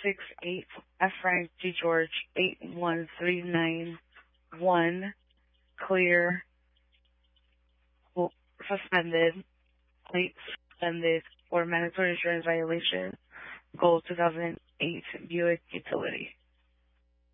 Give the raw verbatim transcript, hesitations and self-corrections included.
six eight F Frank G George eight one three nine one clear suspended late suspended for mandatory insurance violation. Gold two thousand eight Buick Utility.